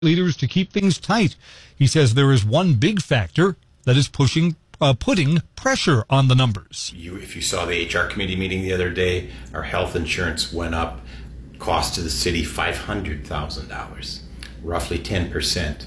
leaders to keep things tight. He says there is one big factor that is putting pressure on the numbers. If you saw the HR committee meeting the other day, our health insurance went up, cost to the city $500,000, roughly 10%.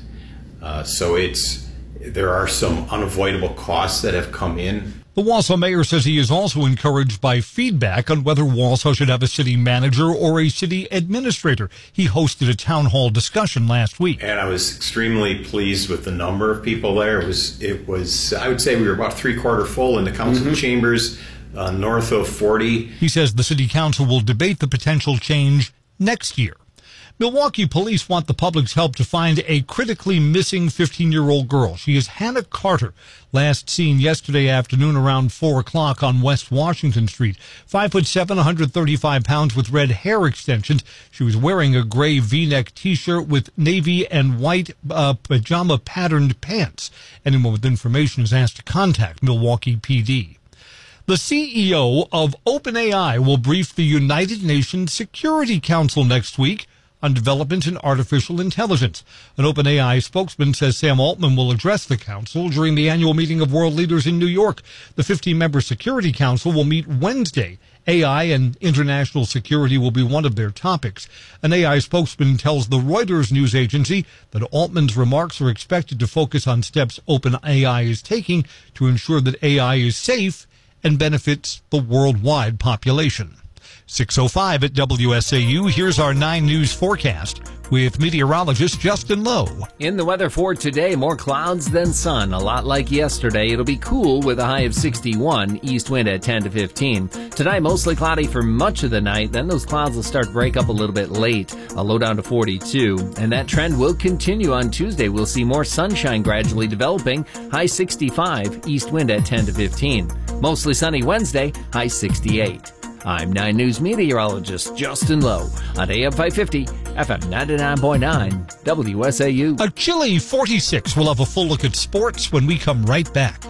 So there are some unavoidable costs that have come in. The Wausau mayor says he is also encouraged by feedback on whether Wausau should have a city manager or a city administrator. He hosted a town hall discussion last week. And I was extremely pleased with the number of people there. It was I would say we were about 3/4 full in the council chambers, north of 40. He says the city council will debate the potential change next year. Milwaukee police want the public's help to find a critically missing 15-year-old girl. She is Hannah Carter, last seen yesterday afternoon around 4 o'clock on West Washington Street. 5'7", 135 pounds with red hair extensions. She was wearing a gray V-neck T-shirt with navy and white pajama-patterned pants. Anyone with information is asked to contact Milwaukee PD. The CEO of OpenAI will brief the United Nations Security Council next week on development in artificial intelligence. An OpenAI spokesman says Sam Altman will address the council during the annual meeting of world leaders in New York. The 15-member Security Council will meet Wednesday. AI and international security will be one of their topics. An AI spokesman tells the Reuters news agency that Altman's remarks are expected to focus on steps OpenAI is taking to ensure that AI is safe and benefits the worldwide population. 6:05 at WSAU. Here's our 9 News forecast with meteorologist Justin Lowe. In the weather for today, more clouds than sun. A lot like yesterday. It'll be cool with a high of 61, east wind at 10 to 15. Tonight, mostly cloudy for much of the night. Then those clouds will start to break up a little bit late. A low down to 42. And that trend will continue on Tuesday. We'll see more sunshine gradually developing. High 65, east wind at 10 to 15. Mostly sunny Wednesday, high 68. I'm 9 News meteorologist Justin Lowe on AM 550, FM 99.9, WSAU. A chilly 46. We'll have a full look at sports when we come right back.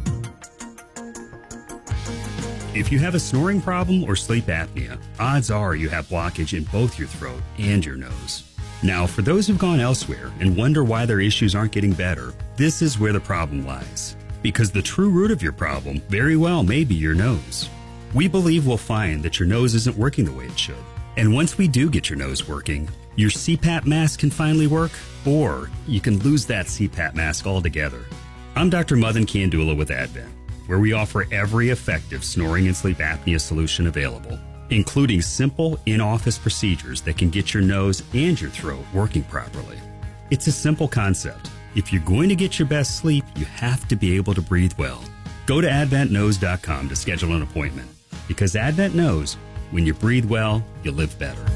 If you have a snoring problem or sleep apnea, odds are you have blockage in both your throat and your nose. Now, for those who've gone elsewhere and wonder why their issues aren't getting better, this is where the problem lies. Because the true root of your problem very well may be your nose. We believe we'll find that your nose isn't working the way it should. And once we do get your nose working, your CPAP mask can finally work, or you can lose that CPAP mask altogether. I'm Dr. Madan Kandula with Advent, where we offer every effective snoring and sleep apnea solution available, including simple in-office procedures that can get your nose and your throat working properly. It's a simple concept. If you're going to get your best sleep, you have to be able to breathe well. Go to adventknows.com to schedule an appointment. Because Advent knows when you breathe well, you live better.